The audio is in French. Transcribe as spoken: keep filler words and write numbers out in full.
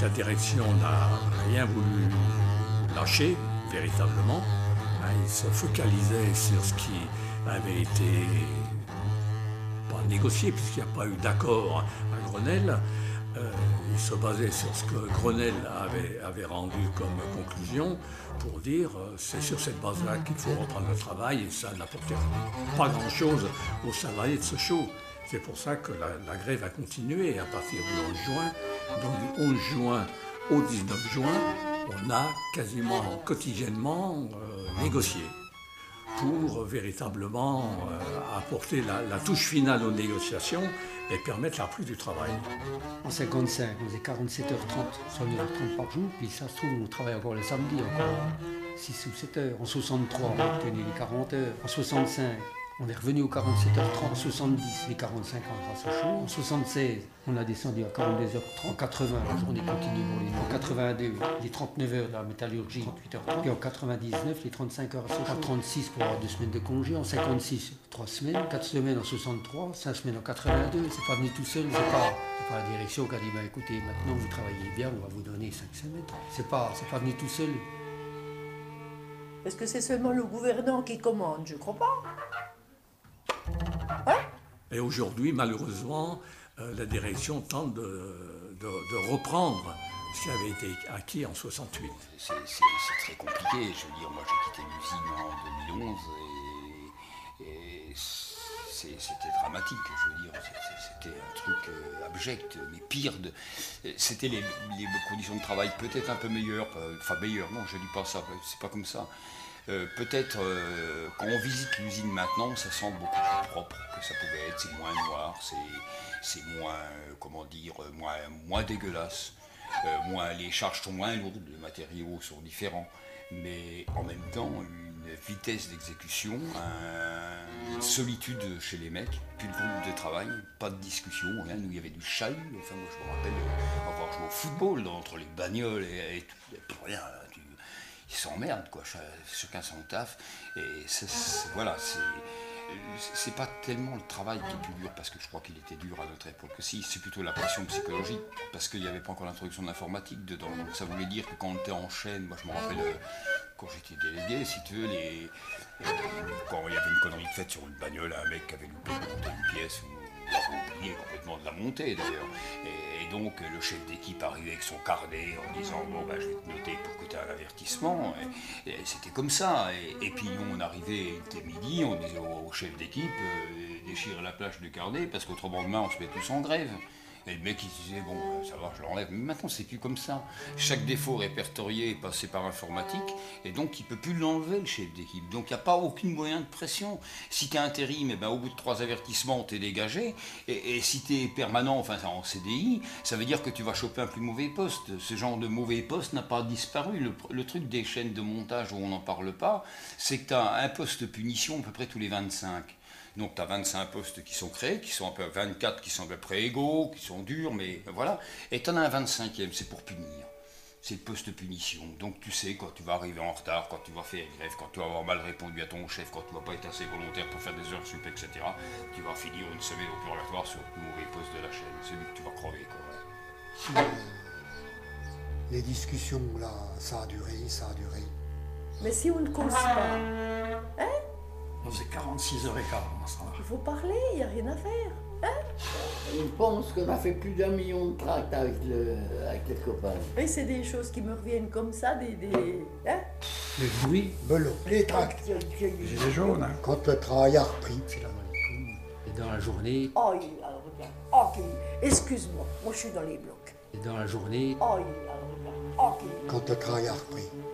la direction n'a rien voulu lâcher, véritablement. Il se focalisait sur ce qui avait été pas négocié, puisqu'il n'y a pas eu d'accord à Grenelle. Euh, il se basait sur ce que Grenelle avait, avait rendu comme conclusion pour dire euh, c'est sur cette base-là qu'il faut reprendre le travail, et ça n'apportait pas grand-chose aux salariés de Sochaux. C'est pour ça que la, la grève a continué à partir du onze juin. Donc du onze juin au dix-neuf juin, on a quasiment quotidiennement euh, négocié pour euh, véritablement euh, apporter la, la touche finale aux négociations et permettre la reprise du travail. En cinquante-cinq, on faisait quarante-sept heures trente, soit neuf heures trente par jour, puis ça se trouve, on travaille encore le samedi, encore six ou sept heures. En soixante-trois, on a obtenu les quarante heures. En soixante-cinq, on est revenu aux quarante-sept heures trente. En soixante-dix, les quarante-cinq heures grâce au chaud. En soixante-seize, on a descendu à quarante-deux heures trente. En quatre-vingts, la journée continue pour les. En quatre-vingt-deux, les trente-neuf heures de la métallurgie, trente-huit heures trente. Puis en quatre-vingt-dix-neuf, les trente-cinq heures à Sochaux. En trente-six, pour avoir deux semaines de congé. En cinquante-six, trois semaines. quatre semaines en soixante-trois. cinq semaines en quatre-vingt-deux. C'est pas venu tout seul. C'est pas, c'est pas la direction qui a dit bah, écoutez, maintenant vous travaillez bien, on va vous donner cinq semaines. C'est pas, c'est pas venu tout seul. Est-ce que c'est seulement le gouverneur qui commande? Je crois pas. Ouais. Et aujourd'hui, malheureusement, euh, la direction tente de, de, de reprendre ce qui avait été acquis en soixante-huit. C'est, c'est, c'est très compliqué. Je veux dire, moi j'ai quitté l'usine en deux mille onze et, et c'est, c'était dramatique. Je veux dire, c'était un truc euh, abject, mais pire. De, c'était les, les conditions de travail peut-être un peu meilleures. Enfin, meilleures, non, je ne dis pas ça, c'est pas comme ça. Euh, peut-être euh, quand on visite l'usine maintenant, ça semble beaucoup plus propre que ça pouvait être. C'est moins noir, c'est, c'est moins, euh, comment dire, moins, moins dégueulasse. Euh, moins, les charges sont moins lourdes, les matériaux sont différents. Mais en même temps, une vitesse d'exécution, un, une solitude chez les mecs, plus de groupe de travail, pas de discussion, rien. Nous, il y avait du chahut. Enfin, moi, je me rappelle euh, avoir joué au football entre les bagnoles et, et tout. Il n'y a plus rien. Ils s'emmerdent, quoi, chacun son taf, et c'est, c'est, voilà, c'est, c'est pas tellement le travail qui est plus dur, parce que je crois qu'il était dur à notre époque aussi, c'est plutôt la pression psychologique, parce qu'il n'y avait pas encore l'introduction de l'informatique dedans, donc ça voulait dire que quand on était en chaîne, moi je me rappelle, quand j'étais délégué, si tu veux, les, quand il y avait une connerie faite sur une bagnole, un mec qui avait loupé de monter une pièce, ou oublié complètement de la monter d'ailleurs. Et, et donc le chef d'équipe arrivait avec son carnet en disant bon ben je vais te noter pour que tu aies un avertissement. Et, et c'était comme ça. Et, et puis nous on arrivait, il était midi, on disait au, au chef d'équipe euh, déchire la plage du carnet parce qu'autrement demain on se met tous en grève. Et le mec il disait bon ça va je l'enlève, mais maintenant c'est plus comme ça. Chaque défaut répertorié est passé par informatique et donc il peut plus l'enlever le chef d'équipe. Donc il n'y a pas aucun moyen de pression. Si tu es intérim, eh ben, au bout de trois avertissements t'es dégagé, et, et si tu es permanent, enfin en C D I, ça veut dire que tu vas choper un plus mauvais poste. Ce genre de mauvais poste n'a pas disparu. Le, le truc des chaînes de montage où on n'en parle pas, c'est que tu as un poste de punition à peu près tous les vingt-cinq. Donc tu as vingt-cinq postes qui sont créés, qui sont un peu vingt-quatre qui sont à peu près égaux, qui sont durs, mais voilà. Et tu en as un vingt-cinquième, c'est pour punir. C'est le poste de punition. Donc tu sais quand tu vas arriver en retard, quand tu vas faire grève, quand tu vas avoir mal répondu à ton chef, quand tu vas pas être assez volontaire pour faire des heures sup, et cetera. Tu vas finir une semaine au purgatoire sur le mauvais poste de la chaîne. C'est lui que tu vas crever, quoi. Euh, les discussions, là, ça a duré, ça a duré. Mais si on ne cause pas, hein? On faisait quarante-six heures et quart ensemble. Il faut parler, il n'y a rien à faire. Hein? Je pense qu'on a fait plus d'un million de tracts avec, le, avec les copains. Et c'est des choses qui me reviennent comme ça, des... des hein? Les bruits, belot, les tracts. Gilets jaunes, hein. Quand le travail a repris, finalement. Et dans la journée, Oh, il a regarde. Ok, excuse-moi, moi je suis dans les blocs. et dans la journée, Oh, il a regarde. Ok. Quand le travail a repris.